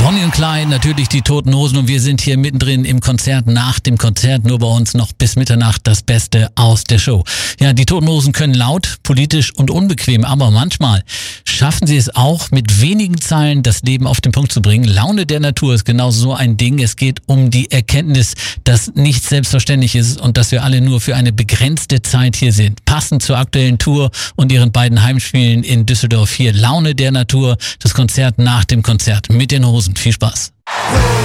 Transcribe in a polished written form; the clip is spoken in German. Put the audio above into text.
Bonnie und Clyde, natürlich die Toten Hosen, und wir sind hier mittendrin im Konzert, nach dem Konzert, nur bei uns noch bis Mitternacht das Beste aus der Show. Ja, die Toten Hosen können laut, politisch und unbequem, aber manchmal schaffen sie es auch, mit wenigen Zeilen das Leben auf den Punkt zu bringen. Laune der Natur ist genau so ein Ding. Es geht um die Erkenntnis, dass nichts selbstverständlich ist und dass wir alle nur für eine begrenzte Zeit hier sind. Passend zur aktuellen Tour und ihren beiden Heimspielen in Düsseldorf hier. Laune der Natur, das Konzert nach dem Konzert mit den Hosen. Viel Spaß.